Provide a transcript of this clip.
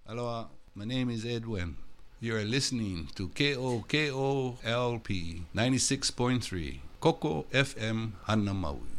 Aloha, my name is Edwin. You're listening to KOKOLP 96.3, Koko FM Hanamaui.